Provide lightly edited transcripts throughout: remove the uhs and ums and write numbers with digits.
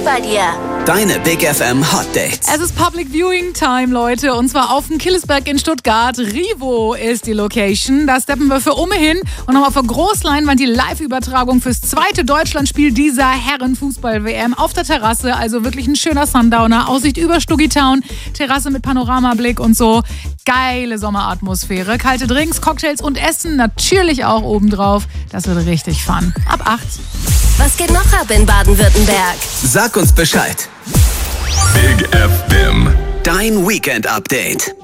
bei dir. Deine Big FM Hot Dates. Es ist Public Viewing Time, Leute. Und zwar auf dem Killesberg in Stuttgart. Rivo ist die Location. Da steppen wir für Umme hin und haben auf der Großleinwand die Live-Übertragung fürs zweite Deutschlandspiel dieser Herrenfußball-WM auf der Terrasse. Also wirklich ein schöner Sundowner. Aussicht über Stugitown. Terrasse mit Panoramablick und so. Geile Sommeratmosphäre. Kalte Drinks, Cocktails und Essen natürlich auch obendrauf. Das wird richtig fun. Ab 8. Was geht noch ab in Baden-Württemberg? Sag uns Bescheid. Big FM. Dein Weekend-Update.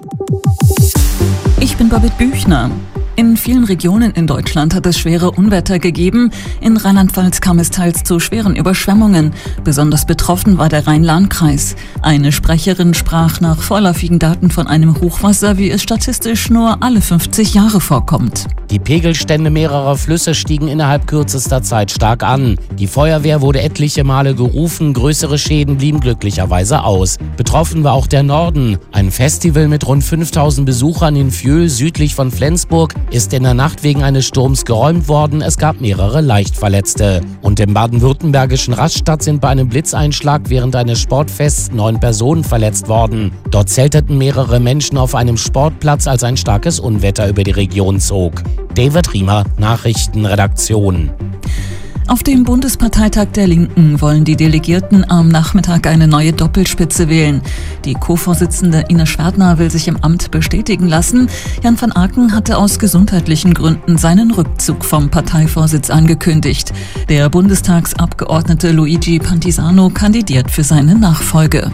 Ich bin Babette Büchner. In vielen Regionen in Deutschland hat es schwere Unwetter gegeben. In Rheinland-Pfalz kam es teils zu schweren Überschwemmungen. Besonders betroffen war der Rhein-Lahn-Kreis. Eine Sprecherin sprach nach vorläufigen Daten von einem Hochwasser, wie es statistisch nur alle 50 Jahre vorkommt. Die Pegelstände mehrerer Flüsse stiegen innerhalb kürzester Zeit stark an. Die Feuerwehr wurde etliche Male gerufen, größere Schäden blieben glücklicherweise aus. Betroffen war auch der Norden. Ein Festival mit rund 5000 Besuchern in Fjöhl südlich von Flensburg ist in der Nacht wegen eines Sturms geräumt worden. Es gab mehrere Leichtverletzte. Und im baden-württembergischen Rastatt sind bei einem Blitzeinschlag während eines Sportfests 9 Personen verletzt worden. Dort zelteten mehrere Menschen auf einem Sportplatz, als ein starkes Unwetter über die Region zog. David Riemer, Nachrichtenredaktion. Auf dem Bundesparteitag der Linken wollen die Delegierten am Nachmittag eine neue Doppelspitze wählen. Die Co-Vorsitzende Ines Schwerdner will sich im Amt bestätigen lassen. Jan van Aken hatte aus gesundheitlichen Gründen seinen Rückzug vom Parteivorsitz angekündigt. Der Bundestagsabgeordnete Luigi Pantisano kandidiert für seine Nachfolge.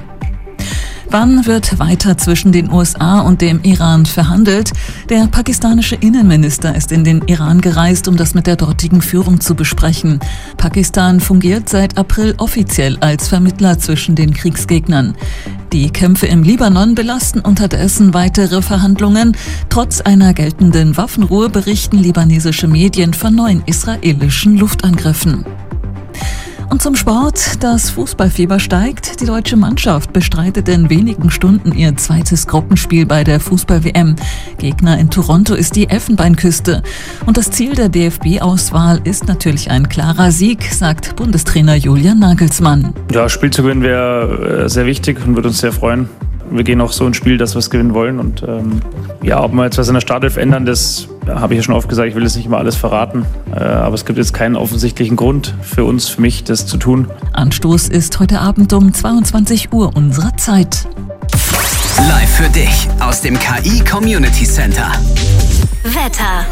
Wann wird weiter zwischen den USA und dem Iran verhandelt? Der pakistanische Innenminister ist in den Iran gereist, um das mit der dortigen Führung zu besprechen. Pakistan fungiert seit April offiziell als Vermittler zwischen den Kriegsgegnern. Die Kämpfe im Libanon belasten unterdessen weitere Verhandlungen. Trotz einer geltenden Waffenruhe berichten libanesische Medien von neuen israelischen Luftangriffen. Und zum Sport, das Fußballfieber steigt. Die deutsche Mannschaft bestreitet in wenigen Stunden ihr zweites Gruppenspiel bei der Fußball-WM. Gegner in Toronto ist die Elfenbeinküste. Und das Ziel der DFB-Auswahl ist natürlich ein klarer Sieg, sagt Bundestrainer Julian Nagelsmann. Ja, Spiel zu gewinnen wäre sehr wichtig und würde uns sehr freuen. Wir gehen auch so ins Spiel, dass wir es gewinnen wollen. Und ob wir jetzt was in der Startelf ändern, das habe ich ja schon oft gesagt, ich will jetzt nicht immer alles verraten. Aber es gibt jetzt keinen offensichtlichen Grund für uns, für mich, das zu tun. Anstoß ist heute Abend um 22 Uhr unserer Zeit. Live für dich aus dem KI Community Center. Wetter.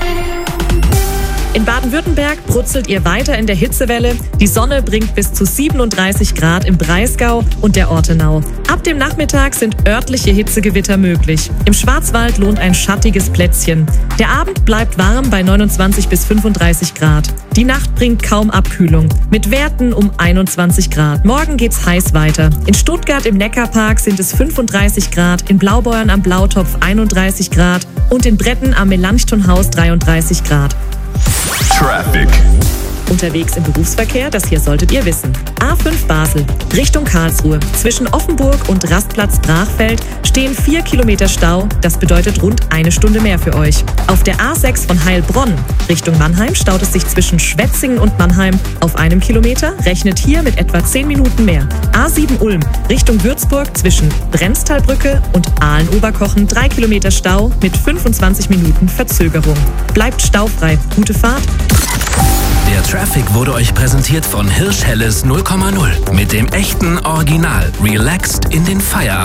In Baden-Württemberg brutzelt ihr weiter in der Hitzewelle. Die Sonne bringt bis zu 37 Grad im Breisgau und der Ortenau. Ab dem Nachmittag sind örtliche Hitzegewitter möglich. Im Schwarzwald lohnt ein schattiges Plätzchen. Der Abend bleibt warm bei 29 bis 35 Grad. Die Nacht bringt kaum Abkühlung, mit Werten um 21 Grad. Morgen geht's heiß weiter. In Stuttgart im Neckarpark sind es 35 Grad, in Blaubeuern am Blautopf 31 Grad und in Bretten am Melanchthonhaus 33 Grad. Traffic. Unterwegs im Berufsverkehr, das hier solltet ihr wissen. A5 Basel, Richtung Karlsruhe. Zwischen Offenburg und Rastplatz Brachfeld stehen 4 Kilometer Stau. Das bedeutet rund 1 Stunde mehr für euch. Auf der A6 von Heilbronn Richtung Mannheim staut es sich zwischen Schwetzingen und Mannheim auf 1 Kilometer. Rechnet hier mit etwa 10 Minuten mehr. A7 Ulm Richtung Würzburg zwischen Brenztalbrücke und Aalen-Oberkochen 3 Kilometer Stau mit 25 Minuten Verzögerung. Bleibt staufrei. Gute Fahrt. Der Traffic wurde euch präsentiert von Hirsch Helles 0,0 mit dem echten Original Relaxed in den Feierabend.